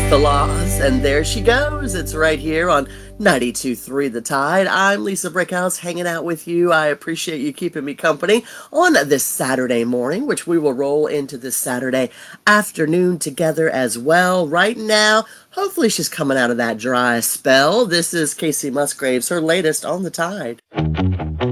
the laws, and there she goes. It's right here on 92.3 The Tide. I'm Lisa Brickhouse hanging out with you. I appreciate you keeping me company on this Saturday morning, which we will roll into this Saturday afternoon together as well. Right now, hopefully she's coming out of that dry spell. This is Casey Musgraves, her latest on The Tide.